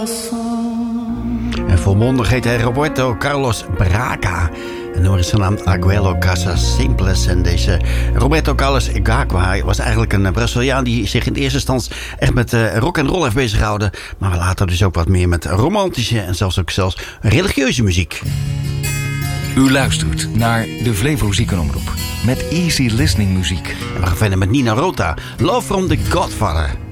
En volmondig heet hij Roberto Carlos Braga. En nummer is genaamd Aguelo Casas Simples. En deze Roberto Carlos Braga was eigenlijk een Braziliaan die zich in de eerste instantie echt met rock en roll heeft bezig gehouden. Maar later dus ook wat meer met romantische en zelfs religieuze muziek. U luistert naar de Flevo Ziekenomroep met easy listening muziek. En we gaan verder met Nina Rota, Love from the Godfather.